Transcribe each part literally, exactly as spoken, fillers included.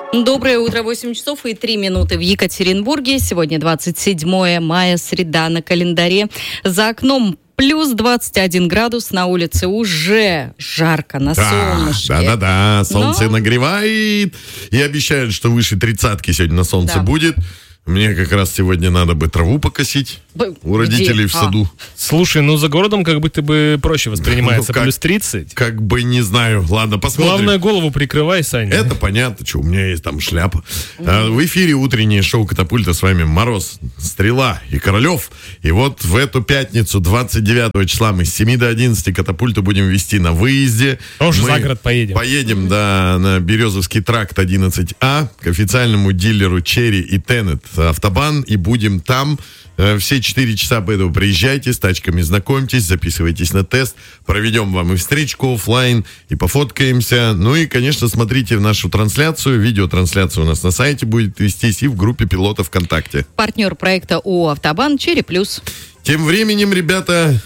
Доброе утро, восемь часов и три минуты в Екатеринбурге. Сегодня двадцать седьмое мая, среда на календаре. За окном плюс двадцать один градус, на улице уже жарко, на да, солнышке. Да-да-да, солнце Но... нагревает. И обещают, что выше тридцатки сегодня на солнце да. будет. Мне как раз сегодня надо бы траву покосить Б- у родителей где? в саду. А. Слушай, ну за городом как будто бы проще воспринимается, ну, как, плюс тридцать. Как бы не знаю. Ладно, посмотрим. Главное, голову прикрывай, Саня. Это понятно, что у меня есть там шляпа. Mm-hmm. В эфире утреннее шоу «Катапульта». С вами Мороз, Стрела и Королев. И вот в эту пятницу, двадцать девятого числа, мы с семи до одиннадцати «Катапульту» будем вести на выезде. Тоже мы за город поедем. Поедем, да, на Березовский тракт одиннадцать А к официальному дилеру Черри и Теннет Автобан. И будем там. Все четыре часа поэтому приезжайте, с тачками знакомьтесь, записывайтесь на тест, проведем вам и встречку офлайн, и пофоткаемся. Ну и, конечно, смотрите нашу трансляцию. Видеотрансляция у нас на сайте будет вестись и в группе пилотов ВКонтакте. Партнер проекта ООО «Автобан» Черри Плюс. Тем временем, ребята,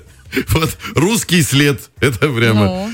вот русский след, это прямо...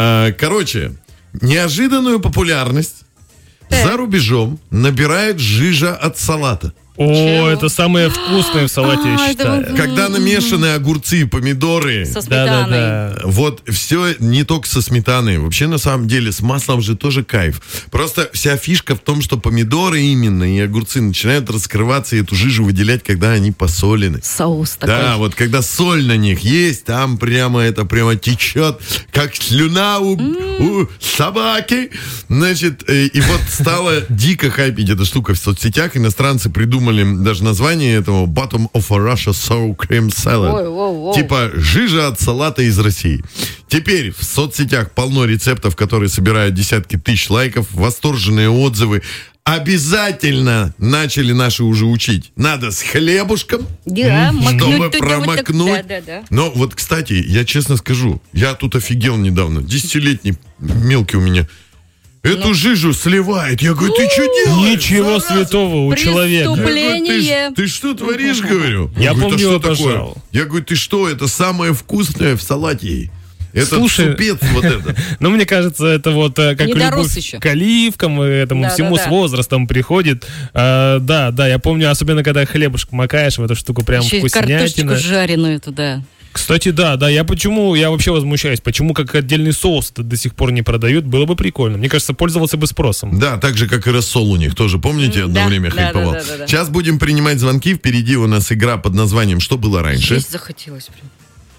Короче, неожиданную популярность за рубежом набирает жижа от салата. О, Чего? Это самое вкусное в салате, а, я считаю. Это... Когда намешаны огурцы и помидоры. Со сметаной. Да, да, да. Вот все не только со сметаной. Вообще, на самом деле, с маслом же тоже кайф. Просто вся фишка в том, что помидоры именно и огурцы начинают раскрываться и эту жижу выделять, когда они посолены. Соус такой. Да, вот когда соль на них есть, там прямо это прямо течет, как слюна у, mm. у собаки. Значит, и, и вот стало дико хайпить эта штука в соцсетях. Иностранцы придумали даже название этого Bottom of a Russia Sour Cream Salad. Ой, ой, ой. Типа жижа от салата из России. Теперь в соцсетях полно рецептов, которые собирают десятки тысяч лайков, восторженные отзывы. Обязательно начали наши уже учить. Надо с хлебушком, да, чтобы промокнуть. Вот так, да, да, да. Но вот, кстати, я честно скажу, я тут офигел недавно. Десятилетний мелкий у меня эту ну. жижу сливает. Я говорю, ты что делаешь? Ничего святого у человека. Преступление. Ты, ты что творишь, говорю? Я говорю, помню, что обожал. Такое? Я говорю, ты что, это самое вкусное в салате. Это Слушай, супец вот это. Ну, мне кажется, это вот как любовь еще. к оливкам, этому да, всему да, с да. возрастом приходит. А, да, да, я помню, особенно когда хлебушек макаешь в эту штуку, прям еще вкуснятина. Картошечку жареную туда. Кстати, да, да, я почему, я вообще возмущаюсь, почему как отдельный соус до сих пор не продают, было бы прикольно. Мне кажется, пользовался бы спросом. Да, так же, как и рассол у них тоже, помните, одно да, время да, хайповал. да, да, да, да. Сейчас будем принимать звонки, впереди у нас игра под названием «Что было раньше?». Есть захотелось прям.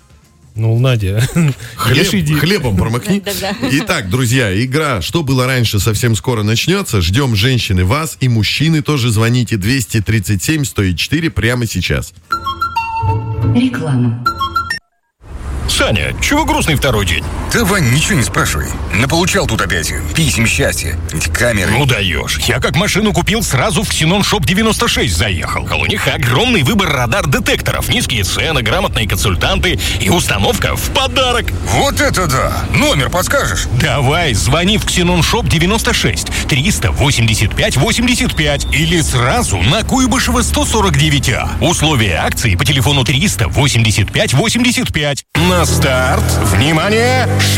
Ну, Надя, Хлеб, хлебом промокни. Итак, друзья, игра «Что было раньше» совсем скоро начнется. Ждем женщины вас и мужчины тоже. Звоните двести тридцать семь сто четыре прямо сейчас. Реклама. Саня, чего грустный второй день? Да, Вань, ничего не спрашивай. Наполучал тут опять писем счастья. Эти камеры. Ну даешь. Я как машину купил, сразу в Ксенон Шоп девяносто шесть заехал. А у них огромный выбор радар-детекторов, низкие цены, грамотные консультанты и установка в подарок. Вот это да! Номер подскажешь? Давай, звони в Ксенон Шоп девяносто шесть триста восемьдесят пять восемьдесят пять или сразу на Куйбышева сто сорок девять А. Условия акции по телефону триста восемьдесят пять восемьдесят пять. На старт, внимание,